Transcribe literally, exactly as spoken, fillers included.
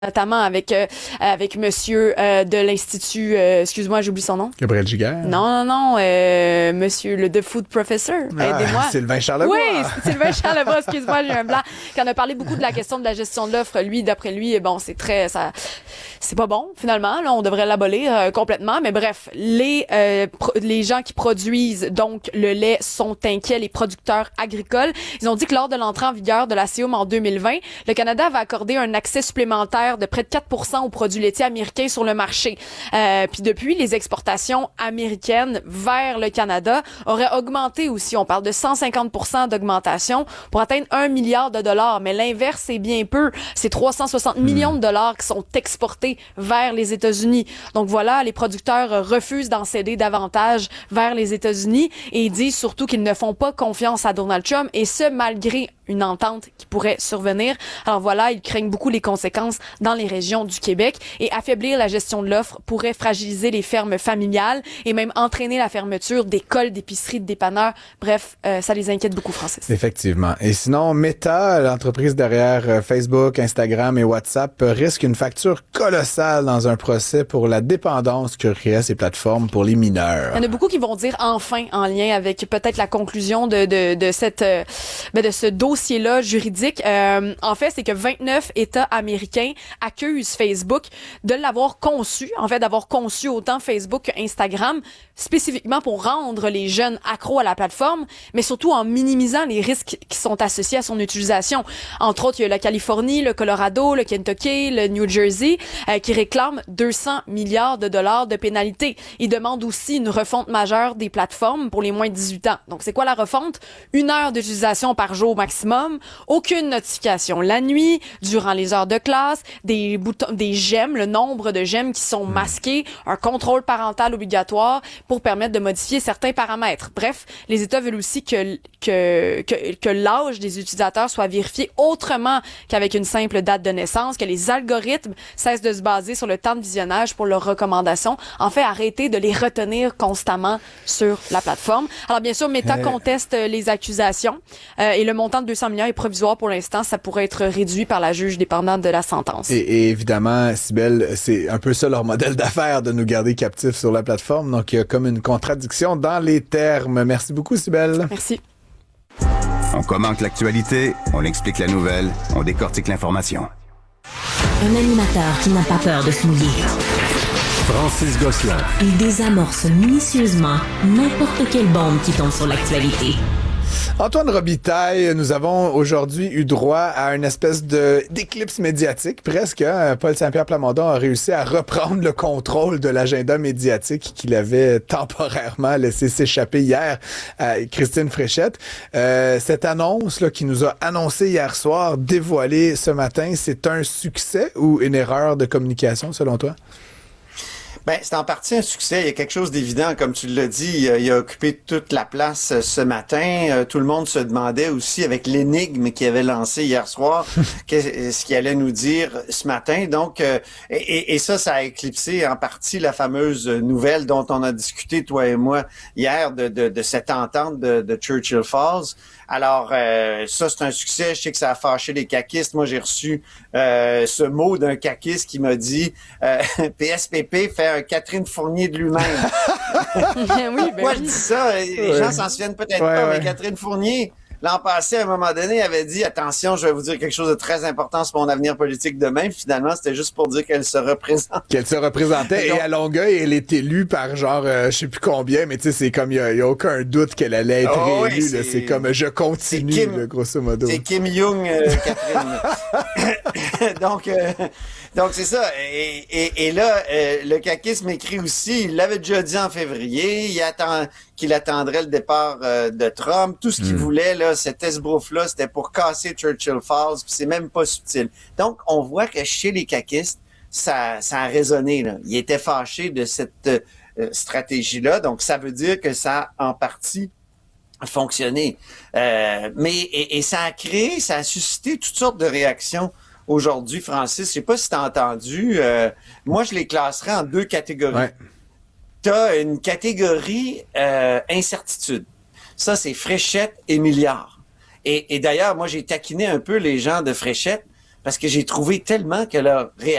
notamment avec euh, avec monsieur euh, de l'Institut, euh, excuse-moi, j'oublie son nom. Gabriel Giguère. Non, non, non, euh, monsieur le The Food Professor, ah, aidez-moi. Sylvain Charlebois. Oui, Sylvain Charlebois, excuse-moi, j'ai un blanc, qui en a parlé beaucoup de la question de la gestion de l'offre. Lui, d'après lui, bon, c'est très, ça, c'est pas bon, finalement, là, on devrait l'abolir euh, complètement, mais bref, les euh, pro- les gens qui produisent donc le lait sont inquiets, les producteurs agricoles. Ils ont dit que lors de l'entrée en vigueur de la C I O M en deux mille vingt, le Canada va accorder un accès supplémentaire de près de quatre pour cent aux produits laitiers américains sur le marché. Euh, puis depuis, les exportations américaines vers le Canada auraient augmenté aussi. On parle de cent cinquante pour cent d'augmentation pour atteindre un milliard de dollars. Mais l'inverse, c'est bien peu. C'est trois cent soixante mmh. millions de dollars qui sont exportés vers les États-Unis. Donc voilà, les producteurs refusent d'en céder davantage vers les États-Unis et ils disent surtout qu'ils ne font pas confiance à Donald Trump, et ce, malgré une entente qui pourrait survenir. Alors voilà, ils craignent beaucoup les conséquences dans les régions du Québec, et affaiblir la gestion de l'offre pourrait fragiliser les fermes familiales et même entraîner la fermeture d'écoles, d'épiceries, de dépanneurs. Bref, euh, ça les inquiète beaucoup, Francis. Effectivement. Et sinon, Meta, l'entreprise derrière Facebook, Instagram et WhatsApp, risque une facture colossale dans un procès pour la dépendance que créent ces plateformes pour les mineurs. Il y en a beaucoup qui vont dire enfin, en lien avec peut-être la conclusion de de de cette euh, ben de ce dossier-là juridique. Euh, en fait, c'est que vingt-neuf États américains accusent Facebook de l'avoir conçu, en fait, d'avoir conçu autant Facebook que Instagram, spécifiquement pour rendre les jeunes accros à la plateforme, mais surtout en minimisant les risques qui sont associés à son utilisation. Entre autres, il y a la Californie, le Colorado, le Kentucky, le New Jersey, euh, qui réclament deux cents milliards de dollars de pénalités. Ils demandent aussi une refonte majeure des plateformes pour les moins de dix-huit ans. Donc, c'est quoi la refonte? Une heure d'utilisation par jour maximum, aucune notification la nuit, durant les heures de classe, des boutons, des j'aime, le nombre de j'aime qui sont masqués, un contrôle parental obligatoire pour permettre de modifier certains paramètres. Bref, les États veulent aussi que que que, que l'âge des utilisateurs soit vérifié autrement qu'avec une simple date de naissance, que les algorithmes cessent de se baser sur le temps de visionnage pour leurs recommandations. En fait, arrêter de les retenir constamment sur la plateforme. Alors bien sûr, Meta euh... conteste les accusations euh, et le montant de deux cents millions est provisoire pour l'instant. Ça pourrait être réduit par la juge dépendant de la sentence. Et, et évidemment, Cybèle, c'est un peu ça leur modèle d'affaires, de nous garder captifs sur la plateforme. Donc, il y a comme une contradiction dans les termes. Merci beaucoup, Cybèle. Merci. On commente l'actualité, on explique la nouvelle, on décortique l'information. Un animateur qui n'a pas peur de se mouiller. Francis Gosselin. Il désamorce minutieusement n'importe quelle bombe qui tombe sur l'actualité. Antoine Robitaille, nous avons aujourd'hui eu droit à une espèce de d'éclipse médiatique, presque. Hein? Paul Saint-Pierre Plamondon a réussi à reprendre le contrôle de l'agenda médiatique qu'il avait temporairement laissé s'échapper hier à Christine Fréchette. Euh, cette annonce là, qui nous a annoncé hier soir, dévoilée ce matin, c'est un succès ou une erreur de communication selon toi? Ben, c'est en partie un succès. Il y a quelque chose d'évident, comme tu l'as dit. Il a occupé toute la place ce matin. Tout le monde se demandait aussi, avec l'énigme qu'il avait lancé hier soir, qu'est-ce qu'il allait nous dire ce matin. Donc, et, et ça, ça a éclipsé en partie la fameuse nouvelle dont on a discuté, toi et moi, hier, de, de, de cette entente de, de Churchill Falls. Alors, euh, ça, c'est un succès. Je sais que ça a fâché les caquistes. Moi, j'ai reçu euh, ce mot d'un caquiste qui m'a dit euh, P S P P fait un Catherine Fournier de lui-même. oui, ben Moi, oui. je dis ça. Les ouais. gens s'en souviennent peut-être ouais, pas, ouais. mais Catherine Fournier, l'an passé, à un moment donné, avait dit « Attention, je vais vous dire quelque chose de très important sur mon avenir politique demain. » Finalement, c'était juste pour dire qu'elle se représente. Qu'elle se représentait. Donc, et à Longueuil, elle est élue par genre, euh, je sais plus combien, mais tu sais, c'est comme, il y, y a aucun doute qu'elle allait être oh, réélue. oui, c'est, c'est comme, je continue, Kim, là, grosso modo. C'est Kim Jong, euh, Catherine. donc, euh, donc c'est ça. Et, et, et là, euh, le caquisme m'écrit aussi, il l'avait déjà dit en février, il attend qu'il attendrait le départ euh, de Trump. Tout ce qu'il mm. voulait, là, cet esbrouf-là, c'était pour casser Churchill Falls, puis c'est même pas subtil. Donc, on voit que chez les caquistes, ça, ça a résonné, là. Ils étaient fâchés de cette euh, stratégie-là, donc ça veut dire que ça a en partie fonctionné. Euh, mais et, et ça a créé, ça a suscité toutes sortes de réactions aujourd'hui, Francis. Je sais pas si tu as entendu. Euh, moi, je les classerais en deux catégories. Ouais. T'as une catégorie euh, incertitude. Ça, c'est Fréchette et Milliard. Et, et d'ailleurs, moi, j'ai taquiné un peu les gens de Fréchette parce que j'ai trouvé tellement que leur réaction